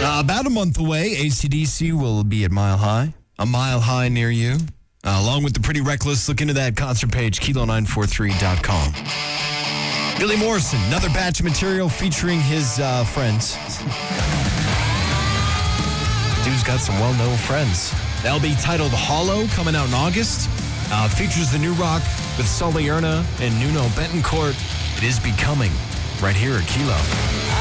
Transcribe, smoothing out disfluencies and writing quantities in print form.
About a month away, AC/DC will be at Mile High, a mile high near you. Along with the Pretty Reckless, look into that concert page, kilo943.com. Billy Morrison, another batch of material featuring his friends. Dude's got some well-known friends. That'll be titled Hollow, coming out in August. Features the new rock with Sully Erna and Nuno Betancourt. It is Becoming, right here at Kilo.